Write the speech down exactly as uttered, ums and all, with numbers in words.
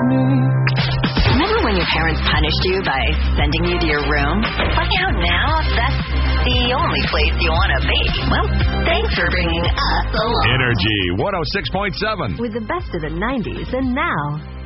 me. Remember when your parents punished you by sending you to your room? Find out now that's the only place you want to be. Well, thanks for bringing us along. Energy one oh six point seven. With the best of the nineties and now.